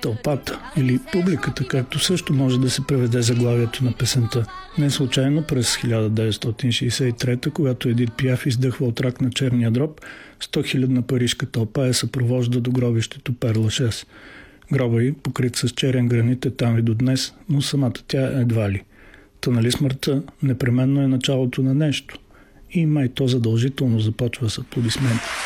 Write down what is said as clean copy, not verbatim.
Тълпата или публиката, както също може да се преведе заглавието на песента. Не случайно през 1963, когато Едит Пиаф издъхва от рак на черния дроб, 100-хилядна парижка тълпа я съпровожда до гробището Пер Лашез. Гроба й, покрит с черен гранит, е там и до днес, но самата тя едва ли. Та нали смъртта непременно е началото на нещо. И май то задължително започва с аплодисменти.